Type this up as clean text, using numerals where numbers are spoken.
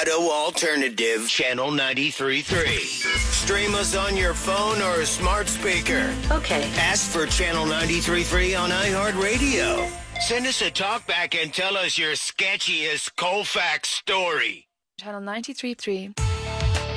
Colorado Alternative, Channel 93.3. Stream us on your phone or smart speaker. Okay. Ask for Channel 93.3 on iHeartRadio. Send us a talkback and tell us your sketchiest Colfax story. Channel 93.3.